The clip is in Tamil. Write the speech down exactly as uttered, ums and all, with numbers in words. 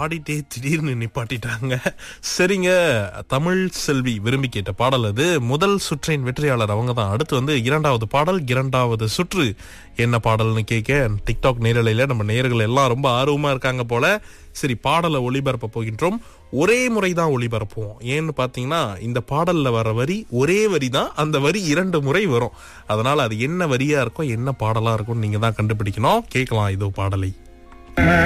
பாடிட்டே திடீர்னு நிப்பாட்டிட்டாங்க. சரிங்க, தமிழ் செல்வி விரும்பி கேட்ட பாடல் அது. முதல் சுற்றின் வெற்றியாளர் அவங்க தான். அடுத்து வந்து இரண்டாவது பாடல், இரண்டாவது சுற்று என்ன பாடல்னு கேட்க டிக்டாக் நேரலையில நம்ம நேயர்கள் எல்லாம் ரொம்ப ஆர்வமா இருக்காங்க போல. சரி, பாடலை ஒளிபரப்ப போகின்றோம். ஒரே முறை தான் ஒளிபரப்புவோம். ஏன்னு பாத்தீங்கன்னா இந்த பாடல்ல வர வரி ஒரே வரி தான், அந்த வரி இரண்டு முறை வரும். அதனால அது என்ன வரியா இருக்கும், என்ன பாடலா இருக்கும் நீங்க தான் கண்டுபிடிக்கணும். கேட்கலாம் இதோ பாடலை.